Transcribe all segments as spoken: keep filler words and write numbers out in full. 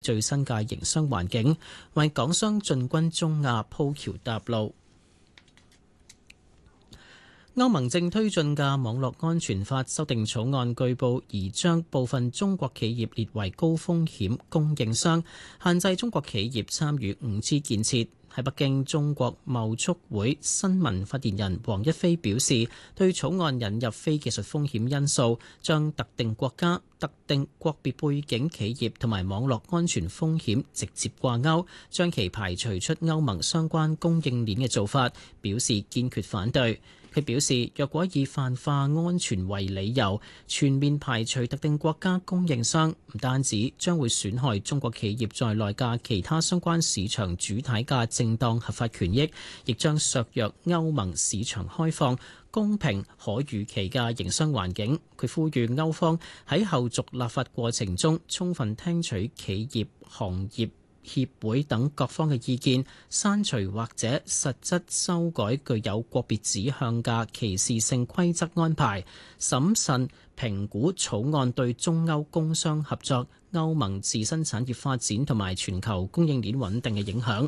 最新嘅營商環境，為港商進軍中亞鋪橋搭路。歐盟正推進嘅網絡安全法修訂草案據報擬將部分中國企業列為高風險供應商，限制中國企業參與五 G 建設。喺北京，中國貿促會新聞發言人黃一飛表示，對草案引入非技術風險因素，將特定國家、特定國別背景企業同埋網絡安全風險直接掛鈎，將其排除出歐盟相關供應鏈嘅做法，表示堅決反對。佢表示，若果以泛化安全為理由，全面排除特定國家供應商，唔單止將會損害中國企業在內嘅其他相關市場主體嘅正當合法權益，亦將削弱歐盟市場開放、公平、可預期嘅營商環境。佢呼籲歐方喺後續立法過程中，充分聽取企業、行業協會等各方嘅意見，刪除或者實質修改具有國別指向嘅歧視性規則安排，審慎評估草案對中歐工商合作、歐盟自身產業發展同埋全球供應鏈穩定嘅影響。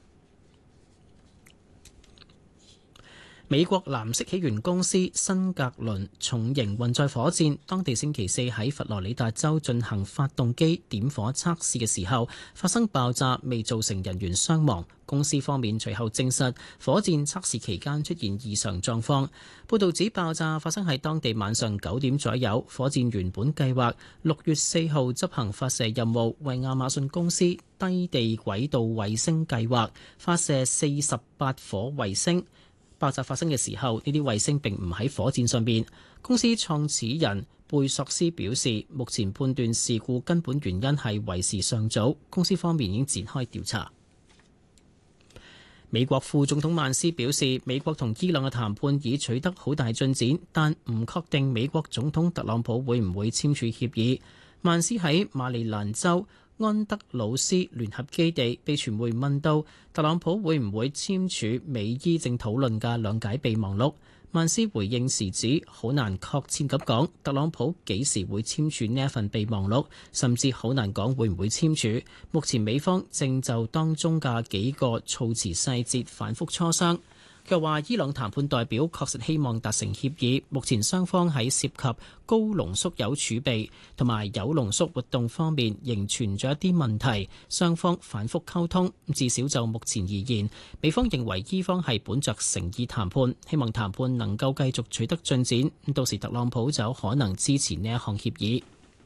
美國藍色起源公司新格倫重型運載火箭，當地星期四喺佛羅里達州進行發動機點火測試嘅時候發生爆炸，未造成人員傷亡。公司方面隨後證實，火箭測試期間出現異常狀況。報導指爆炸發生喺當地晚上九點左右。火箭原本計劃六月四號執行發射任務，為亞馬遜公司低地軌道衛星計劃發射四十八顆衛星。爆炸發生嘅時候，呢啲衛星並唔喺火箭上邊。公司創始人貝索斯表示，目前判斷事故根本原因係為時尚早，公司方面已經展開調查。美國副總統曼斯表示，美國同伊朗嘅談判已取得好大進展，但唔確定美國總統特朗普會唔會簽署協議。曼斯喺馬里蘭州安德魯斯聯合基地被傳媒問到特朗普會唔會簽署美伊正討論嘅兩解備忘錄，曼斯回應時指好難確切咁講特朗普幾時會簽署呢一份備忘錄，甚至好難講會唔會簽署。目前美方正就當中嘅幾個措辭細節反覆磋商。佢話伊朗談判代表確實希望達成協議，目前雙方喺涉及高濃縮鈾儲備同埋有濃縮活動方面仍存在一啲問題，雙方反覆溝通。至少就目前而言，美方認為伊方係本着誠意談判，希望談判能夠繼續取得進展。到時特朗普就有可能支持呢一項協議。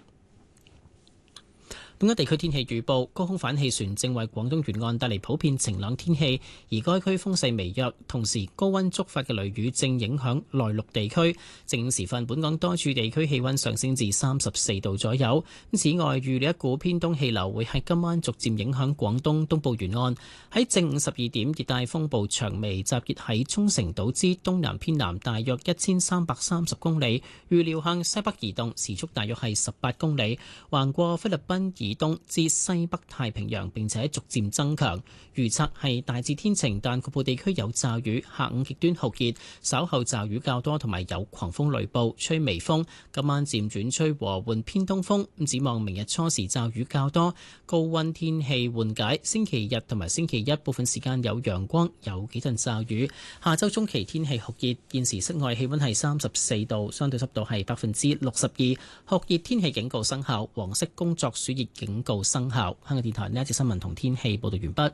本港地區天氣預報，高空反氣旋正為廣東沿岸帶嚟普遍晴朗天氣，而該區風勢微弱，同時高溫觸發嘅雷雨正影響內陸地區。正午時分，本港多處地區氣溫上升至三十四度左右。此外，預料一股偏東氣流會喺今晚逐漸影響廣東東部沿岸。喺正午十二點，熱帶風暴長眉集結喺沖繩島之東南偏南大約一千三百三十公里，預料向西北移動，時速大約係十八公里，橫過菲律賓以東至西北太平洋，並且逐漸增強。預測係大致天晴，但局部地區有驟雨。下午極端酷熱，稍後驟雨較多，同埋有狂風雷暴，吹微風。今晚漸轉吹和緩偏東風。展望明日初時驟雨較多，高溫天氣緩解。星期日同埋星期一部分時間有陽光，有幾陣驟雨。下周中期天氣酷熱。現時室外氣溫係三十四度，相對濕度係百分之六十二。酷熱天氣警告生效，黃色工作暑熱警告生效。香港電台呢一節新聞同天氣報道完畢。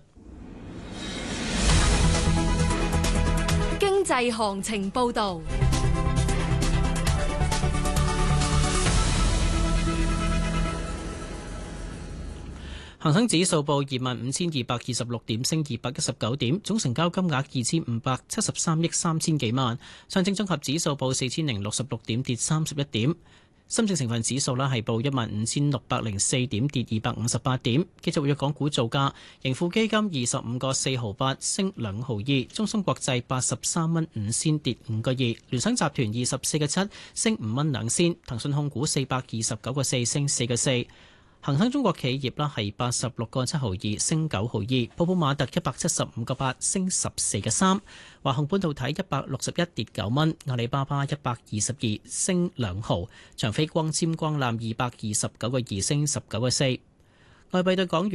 經濟行情報道。 恒生指數報二萬五千二百二十六點，升二百一十九點，總成交金額二千五百七十三億三千幾萬。上證綜合指數報四千零六十六點，跌三十一點。深證成分指數啦係報一萬五千六百零四點，跌二百五十八點。繼續活躍港股造價，盈富基金二十五個四毫八，升兩毫二；中芯國際八十三蚊五仙，跌五個二；聯想集團二十四個七，升五蚊兩仙；騰訊控股四百二十九個四，升四個四。恒生中國企業啦係八十六個七毫二，升九毫二；泡泡瑪特一百七十五個八，升十四個三；華虹半導體一百六十一，跌九蚊；阿里巴巴一百二十二，升兩毫；長飛光纖光纜二百二十九個二，升十九個四。 外幣對港元